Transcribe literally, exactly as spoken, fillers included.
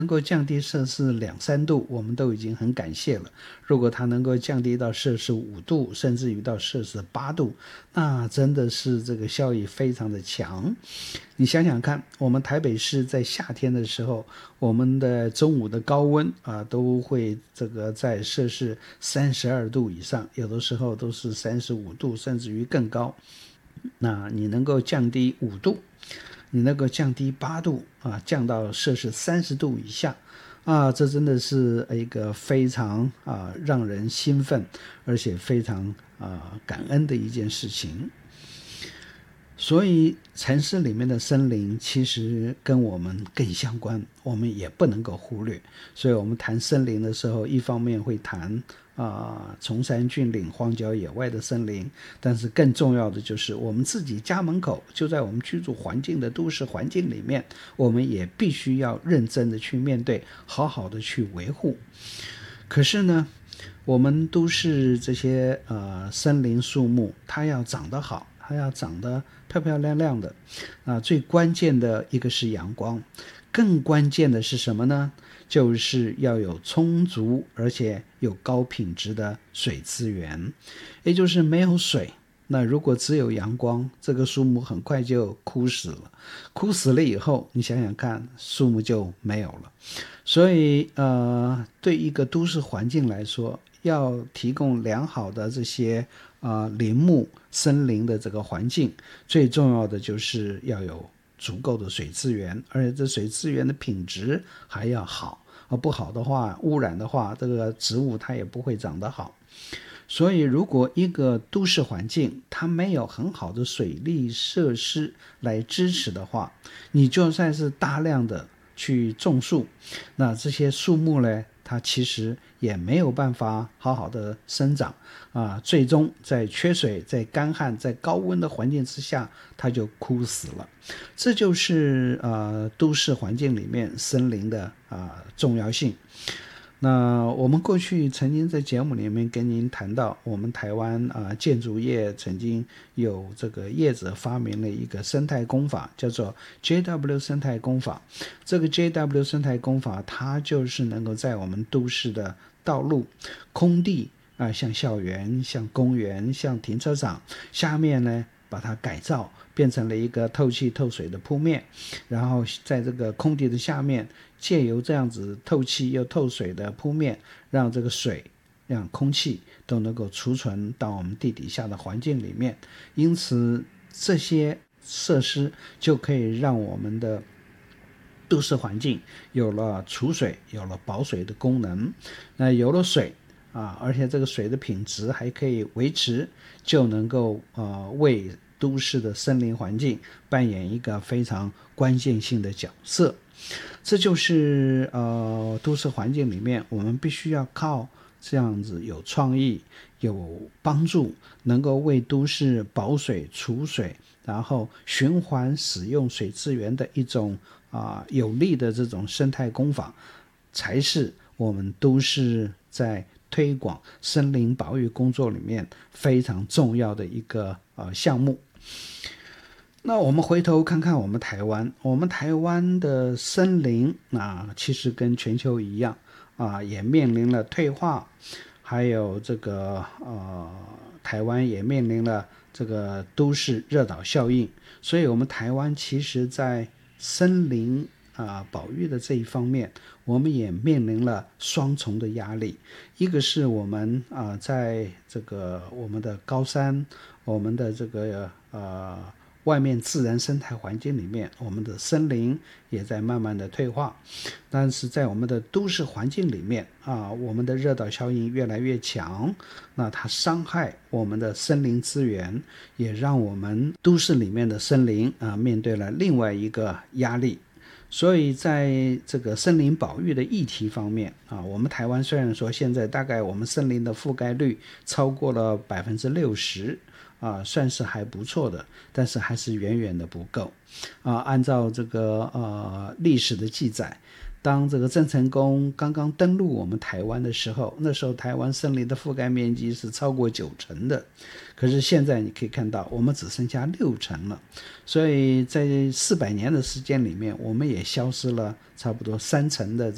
能够降低摄氏两三度，我们都已经很感谢了。如果它能够降低到摄氏五度，甚至于到摄氏八度，那真的是这个效益非常的强。你想想看，我们台北市在夏天的时候，我们的中午的高温啊，都会这个在摄氏三十二度以上，有的时候都是三十五度，甚至于更高。那你能够降低五度，你能够降低八度啊，降到摄氏三十度以下啊，这真的是一个非常啊让人兴奋，而且非常啊感恩的一件事情。所以城市里面的森林其实跟我们更相关，我们也不能够忽略。所以我们谈森林的时候，一方面会谈啊、呃、崇山峻岭、荒郊野外的森林，但是更重要的就是我们自己家门口，就在我们居住环境的都市环境里面，我们也必须要认真的去面对，好好的去维护。可是呢，我们都市这些呃森林树木，它要长得好，它要长得漂漂亮亮的啊、呃，最关键的一个是阳光，更关键的是什么呢？就是要有充足而且有高品质的水资源，也就是没有水，那如果只有阳光，这个树木很快就枯死了。枯死了以后，你想想看，树木就没有了。所以呃，对一个都市环境来说，要提供良好的这些啊、呃、林木森林的这个环境，最重要的就是要有足够的水资源，而且这水资源的品质还要好，而不好的话，污染的话，这个植物它也不会长得好。所以如果一个都市环境它没有很好的水利设施来支持的话，你就算是大量的去种树，那这些树木呢，它其实也没有办法好好的生长啊，最终在缺水、在干旱、在高温的环境之下，它就枯死了。这就是呃都市环境里面森林的啊、呃、重要性。那我们过去曾经在节目里面跟您谈到，我们台湾啊、呃、建筑业曾经有这个业者发明了一个生态工法，叫做 J W 生态工法。这个 J W 生态工法，它就是能够在我们都市的道路、空地啊、呃，像校园、像公园、像停车场下面呢，把它改造变成了一个透气透水的铺面，然后在这个空地的下面，借由这样子透气又透水的铺面，让这个水让空气都能够储存到我们地底下的环境里面。因此这些设施就可以让我们的都市环境有了储水，有了保水的功能。那有了水啊，而且这个水的品质还可以维持，就能够呃为都市的森林环境扮演一个非常关键性的角色。这就是呃都市环境里面我们必须要靠这样子有创意、有帮助，能够为都市保水、储水，然后循环使用水资源的一种啊、呃、有力的这种生态工法，才是我们都市在推广森林保育工作里面非常重要的一个呃项目。那我们回头看看我们台湾，我们台湾的森林啊，其实跟全球一样啊，也面临了退化，还有这个呃，台湾也面临了这个都市热岛效应，所以我们台湾其实在森林啊保育的这一方面，我们也面临了双重的压力。一个是我们啊在这个我们的高山，我们的这个呃外面自然生态环境里面，我们的森林也在慢慢的退化，但是在我们的都市环境里面啊，我们的热岛效应越来越强，那它伤害我们的森林资源，也让我们都市里面的森林啊面对了另外一个压力。所以在这个森林保育的议题方面啊，我们台湾虽然说现在大概我们森林的覆盖率超过了百分之六十啊，算是还不错的，但是还是远远的不够啊。按照这个呃历史的记载，当这个郑成功刚刚登陆我们台湾的时候，那时候台湾森林的覆盖面积是超过九成的，可是现在你可以看到我们只剩下六成了，所以在四百年的时间里面，我们也消失了差不多三成的